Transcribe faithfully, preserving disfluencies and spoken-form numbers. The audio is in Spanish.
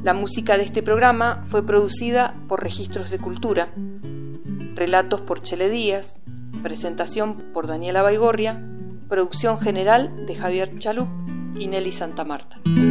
La música de este programa fue producida por Registros de Cultura, relatos por Chele Díaz, presentación por Daniela Baigorria, producción general de Javier Chalup y Nelly Santa Marta.